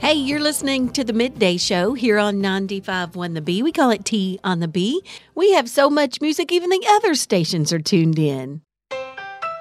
Hey, you're listening to the Midday Show here on 95.1 The B. We call it T on the B. We have so much music, even the other stations are tuned in.